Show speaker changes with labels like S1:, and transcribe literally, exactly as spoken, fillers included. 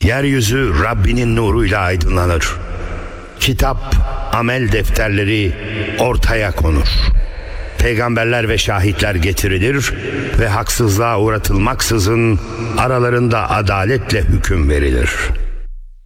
S1: Yeryüzü Rabbinin nuruyla aydınlanır. Kitap, amel defterleri ortaya konur. Peygamberler ve şahitler getirilir ve haksızlığa uğratılmaksızın aralarında adaletle hüküm verilir.